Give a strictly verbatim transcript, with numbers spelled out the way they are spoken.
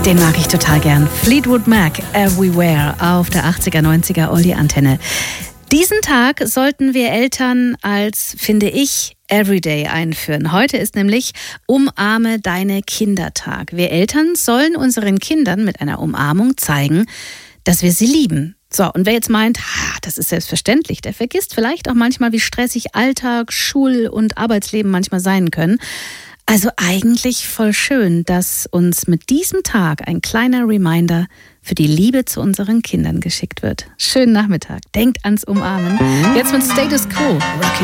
Den mag ich total gern. Fleetwood Mac, Everywhere auf der achtziger, neunziger Oldie-Antenne. Diesen Tag sollten wir Eltern als, finde ich, Everyday einführen. Heute ist nämlich Umarme deine Kinder-Tag. Wir Eltern sollen unseren Kindern mit einer Umarmung zeigen, dass wir sie lieben. So, und wer jetzt meint, ha, das ist selbstverständlich, der vergisst vielleicht auch manchmal, wie stressig Alltag, Schul- und Arbeitsleben manchmal sein können. Also eigentlich voll schön, dass uns mit diesem Tag ein kleiner Reminder für die Liebe zu unseren Kindern geschickt wird. Schönen Nachmittag. Denkt ans Umarmen. Jetzt mit Status Quo. Rocky